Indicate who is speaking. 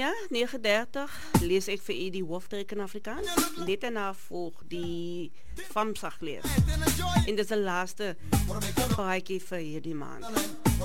Speaker 1: ja, 9:30 lees ek vir u die hoofdruk in Afrikaans. Net daarna volg die famsag lees. En dit is die laaste paadjie vir hierdie maand.